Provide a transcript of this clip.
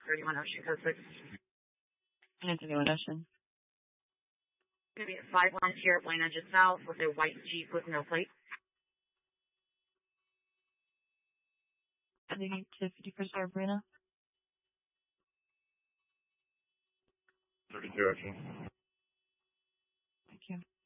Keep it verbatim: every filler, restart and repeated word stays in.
thirty-one Ocean Code six. Anthony one Ocean. Going to be at five one here at Buena just south with a white Jeep with no plate. Heading to fifty-first Ave, Buena. thirty-two Ocean. Thank you.